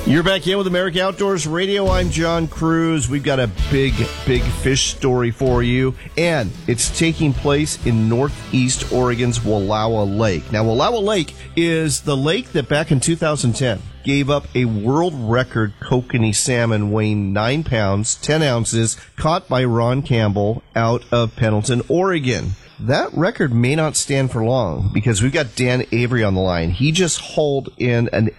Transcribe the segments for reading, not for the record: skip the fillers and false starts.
You're back in with America Outdoors Radio. I'm John Cruz. We've got a big fish story for you, and it's taking place in northeast Oregon's Wallowa Lake. Now, Wallowa Lake is the lake that back in 2010 gave up a world record kokanee salmon weighing 9 pounds, 10 ounces, caught by Ron Campbell out of Pendleton, Oregon. That record may not stand for long because we've got Dan Avery on the line. He just hauled in an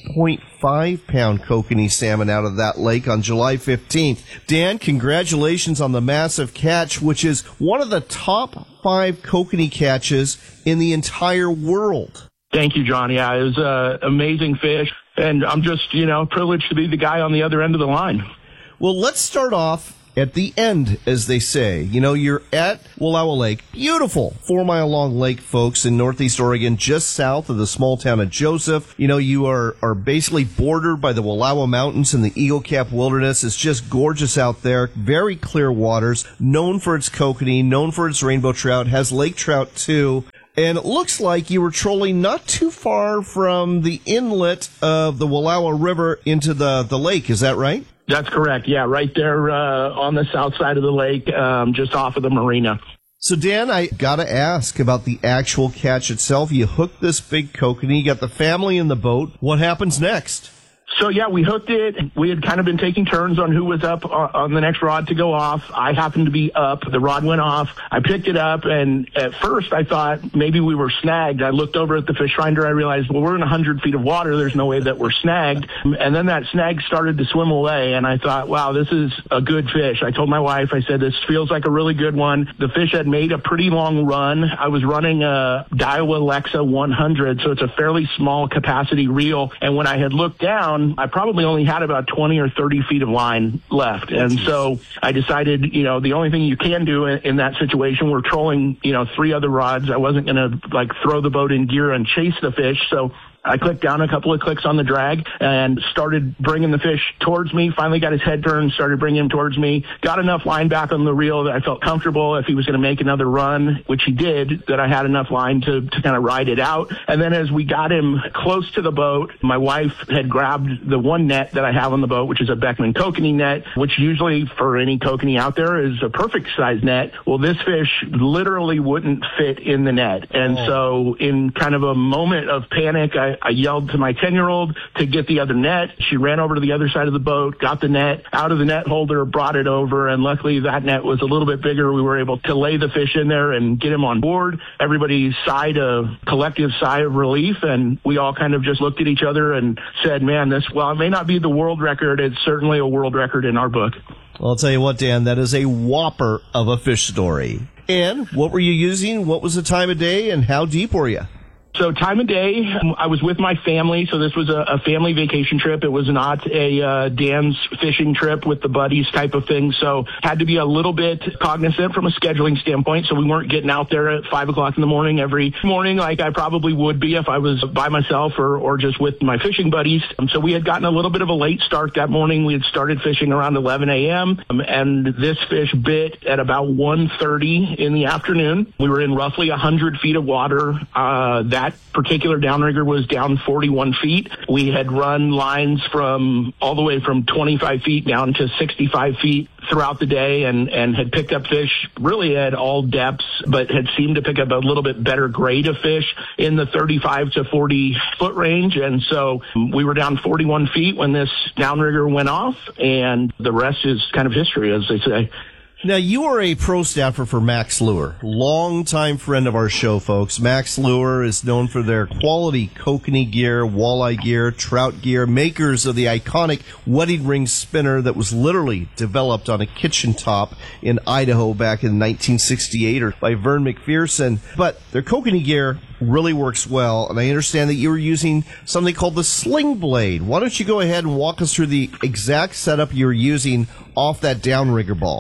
8.5-pound kokanee salmon out of that lake on July 15th. Dan, congratulations on the massive catch, which is one of the top 5 kokanee catches in the entire world. Thank you, John. Yeah, it was an amazing fish, and I'm just, privileged to be the guy on the other end of the line. Well, let's start off at the end, as they say. You're at Wallowa Lake, beautiful 4-mile-long lake, folks, in northeast Oregon, just south of the small town of Joseph. You are basically bordered by the Wallowa Mountains and the Eagle Cap Wilderness. It's just gorgeous out there. Very clear waters, known for its kokanee, known for its rainbow trout, has lake trout too. And it looks like you were trolling not too far from the inlet of the Wallowa River into the lake. Is that right? That's correct. Yeah, right there on the south side of the lake, just off of the marina. So, Dan, I got to ask about the actual catch itself. You hooked this big kokanee, you got the family in the boat. What happens next? So, yeah, we hooked it. We had kind of been taking turns on who was up on the next rod to go off. I happened to be up. The rod went off. I picked it up, and at first I thought maybe we were snagged. I looked over at the fish finder. I realized, well, we're in 100 feet of water. There's no way that we're snagged. And then that snag started to swim away, and I thought, wow, this is a good fish. I told my wife, I said, this feels like a really good one. The fish had made a pretty long run. I was running a Daiwa Lexa 100, so it's a fairly small capacity reel. And when I had looked down, I probably only had about 20 or 30 feet of line left. And so I decided, the only thing you can do in that situation, we're trolling, 3 other rods. I wasn't going to throw the boat in gear and chase the fish. So I clicked down a couple of clicks on the drag and started bringing the fish towards me. Finally got his head turned, started bringing him towards me. Got enough line back on the reel that I felt comfortable if he was going to make another run, which he did, that I had enough line to kind of ride it out. And then as we got him close to the boat, my wife had grabbed the one net that I have on the boat, which is a Beckman kokanee net, which usually for any kokanee out there is a perfect size net. Well, this fish literally wouldn't fit in the net. And so in kind of a moment of panic, I yelled to my 10-year-old to get the other net. She ran over to the other side of the boat, got the net out of the net holder, brought it over, and luckily that net was a little bit bigger. We were able to lay the fish in there and get him on board. Everybody sighed a collective sigh of relief, and we all kind of just looked at each other and said, man, while it may not be the world record, it's certainly a world record in our book. Well, I'll tell you what, Dan, that is a whopper of a fish story. And what were you using? What was the time of day, and how deep were you? So time of day, I was with my family, so this was a family vacation trip. It was not a Dan's fishing trip with the buddies type of thing, so had to be a little bit cognizant from a scheduling standpoint, so we weren't getting out there at 5 o'clock in the morning every morning like I probably would be if I was by myself or just with my fishing buddies. So we had gotten a little bit of a late start that morning. We had started fishing around 11 a.m., and this fish bit at about 1:30 in the afternoon. We were in roughly 100 feet of water. That particular downrigger was down 41 feet. We had run lines all the way from 25 feet down to 65 feet throughout the day and had picked up fish really at all depths, but had seemed to pick up a little bit better grade of fish in the 35 to 40 foot range. And so we were down 41 feet when this downrigger went off, and the rest is kind of history, as they say. Now, you are a pro staffer for Max Lure, longtime friend of our show, folks. Max Lure is known for their quality kokanee gear, walleye gear, trout gear, makers of the iconic wedding ring spinner that was literally developed on a kitchen top in Idaho back in 1968 by Vern McPherson. But their kokanee gear really works well, and I understand that you were using something called the Sling Blade. Why don't you go ahead and walk us through the exact setup you're using off that downrigger ball?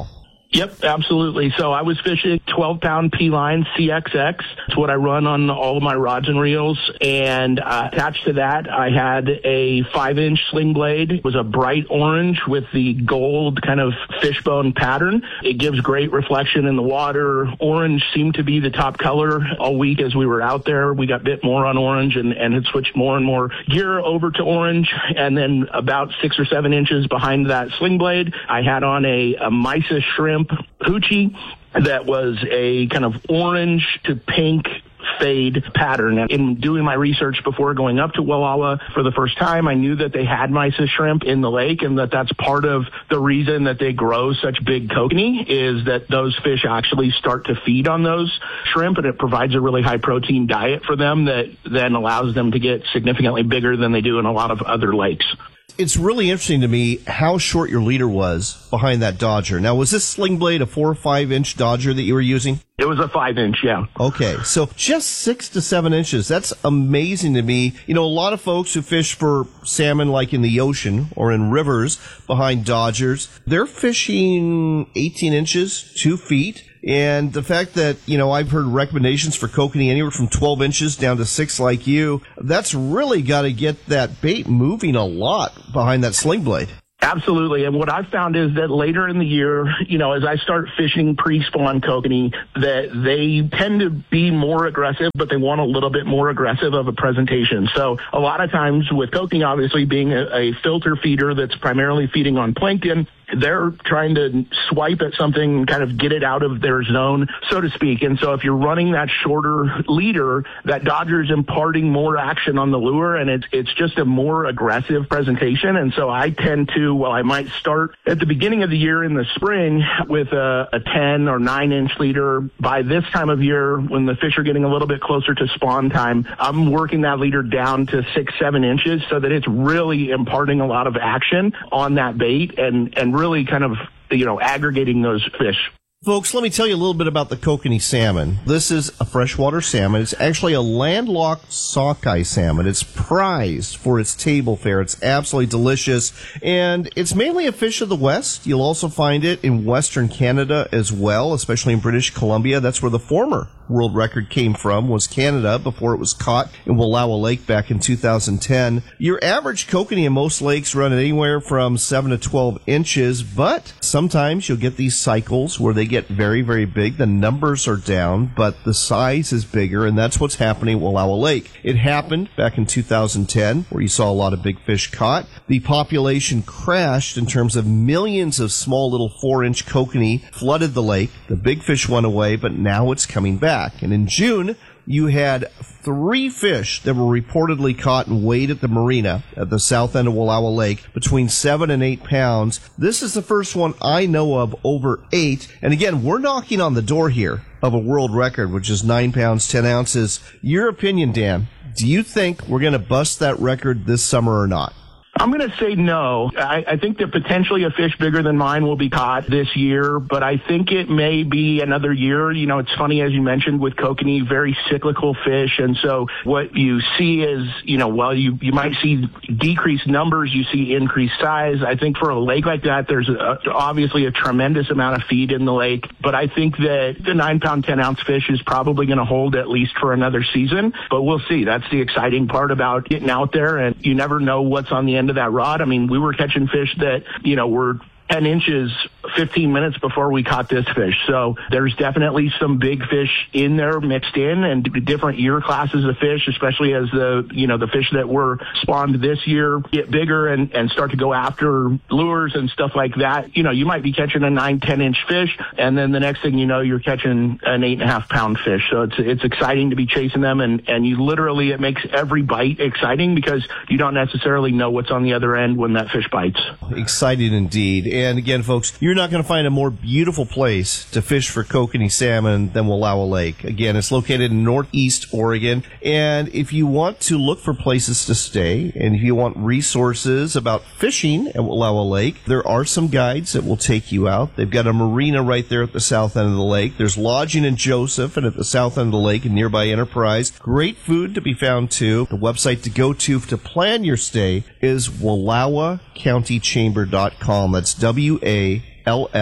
Yep, absolutely. So I was fishing 12-pound P-line CXX. It's what I run on all of my rods and reels. And attached to that, I had a 5-inch sling blade. It was a bright orange with the gold kind of fishbone pattern. It gives great reflection in the water. Orange seemed to be the top color all week as we were out there. We got bit more on orange and had switched more and more gear over to orange. And then about 6 or 7 inches behind that sling blade, I had on a Mysis shrimp hoochie that was a kind of orange to pink fade pattern. In doing my research before going up to Wallowa for the first time, I knew that they had Mysis shrimp in the lake, and that's part of the reason that they grow such big kokanee is that those fish actually start to feed on those shrimp, and it provides a really high protein diet for them that then allows them to get significantly bigger than they do in a lot of other lakes. It's really interesting to me how short your leader was behind that Dodger. Now, was this sling blade a 4 or 5 inch Dodger that you were using? It was a 5-inch, yeah. Okay, so just 6 to 7 inches. That's amazing to me. You know, a lot of folks who fish for salmon like in the ocean or in rivers behind Dodgers, they're fishing 18 inches, 2 feet. And the fact that, you know, I've heard recommendations for kokanee anywhere from 12 inches down to 6 like you, that's really got to get that bait moving a lot behind that sling blade. Absolutely. And what I've found is that later in the year, you know, as I start fishing pre-spawn kokanee, that they tend to be more aggressive, but they want a little bit more aggressive of a presentation. So a lot of times with kokanee obviously being a filter feeder that's primarily feeding on plankton, they're trying to swipe at something and kind of get it out of their zone, so to speak. And so if you're running that shorter leader, that Dodger's imparting more action on the lure, and it's just a more aggressive presentation. And so I tend to, well, I might start at the beginning of the year in the spring with a 10 or 9-inch leader. By this time of year, when the fish are getting a little bit closer to spawn time, I'm working that leader down to 6, 7 inches so that it's really imparting a lot of action on that bait and really kind of, you know, aggregating those fish. Folks, let me tell you a little bit about the kokanee salmon. This is a freshwater salmon. It's actually a landlocked sockeye salmon. It's prized for its table fare. It's absolutely delicious, and it's mainly a fish of the West. You'll also find it in Western Canada as well, especially in British Columbia. That's where the former world record came from, was Canada, before it was caught in Wallowa Lake back in 2010. Your average kokanee in most lakes run anywhere from 7 to 12 inches, but sometimes you'll get these cycles where they get very, very big. The numbers are down, but the size is bigger, and that's what's happening at Wallowa Lake. It happened back in 2010, where you saw a lot of big fish caught. The population crashed in terms of millions of small little 4-inch kokanee flooded the lake. The big fish went away, but now it's coming back. And in June, you had 3 fish that were reportedly caught and weighed at the marina at the south end of Wallowa Lake between 7 and 8 pounds. This is the first one I know of over 8. And again, we're knocking on the door here of a world record, which is 9 pounds, 10 ounces. Your opinion, Dan, do you think we're going to bust that record this summer or not? I'm going to say no. I think that potentially a fish bigger than mine will be caught this year, but I think it may be another year. You know, it's funny, as you mentioned, with kokanee, very cyclical fish. And so what you see is, you know, while you might see decreased numbers, you see increased size. I think for a lake like that, there's obviously a tremendous amount of feed in the lake. But I think that the 9-pound, 10-ounce fish is probably going to hold at least for another season. But we'll see. That's the exciting part about getting out there, and you never know what's on the end of that rod. I mean, we were catching fish that, you know, were 10 inches 15 minutes before we caught this fish. So there's definitely some big fish in there mixed in, and different year classes of fish, especially as the fish that were spawned this year get bigger and start to go after lures and stuff like that. You know, you might be catching a 9-10 inch fish, and then the next thing you know, you're catching an 8.5 pound fish. So it's exciting to be chasing them, and you literally, it makes every bite exciting because you don't necessarily know what's on the other end when that fish bites. Exciting indeed. And again, folks, you're not going to find a more beautiful place to fish for kokanee salmon than Wallowa Lake. Again, it's located in Northeast Oregon. And if you want to look for places to stay, and if you want resources about fishing at Wallowa Lake, there are some guides that will take you out. They've got a marina right there at the south end of the lake. There's lodging in Joseph and at the south end of the lake in nearby Enterprise. Great food to be found, too. The website to go to plan your stay is WallowaCountyChamber.com. That's WALLAWACountyChamber.com.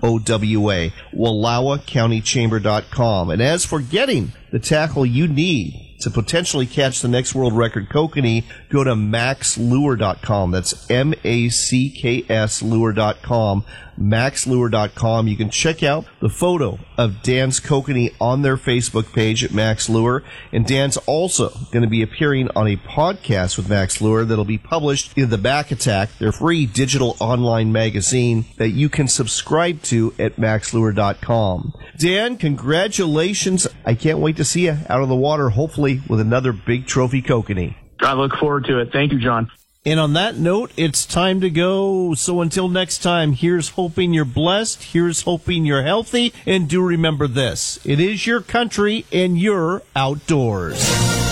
WallawaCountyChamber.com. And as for getting the tackle you need to potentially catch the next world record kokanee, go to maxlure.com. That's MACKS lure.com. maxlure.com. You can check out the photo of Dan's kokanee on their Facebook page at Max Lure. And Dan's also going to be appearing on a podcast with Max Lure that'll be published in the Back Attack, their free digital online magazine that you can subscribe to at maxlure.com. Dan, congratulations. I can't wait to see you out of the water, hopefully with another big trophy kokanee. I look forward to it. Thank you, John. And on that note, it's time to go. So until next time, here's hoping you're blessed. Here's hoping you're healthy. And do remember this. It is your country and you're outdoors.